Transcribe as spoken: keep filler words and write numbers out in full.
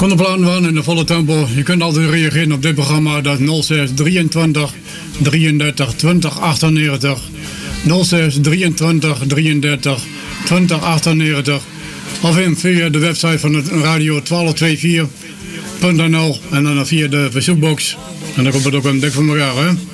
de plannen van in de volle tempo. Je kunt altijd reageren op dit programma. Dat is nul zes drieëntwintig drieëndertig twintig achtennegentig. nul zes drieëntwintig drieëndertig twintig achtennegentig. Of in via de website van het radio twaalf vierenveertig punt n l en dan via de verzoekbox. En dan komt het ook een dik voor elkaar, hè.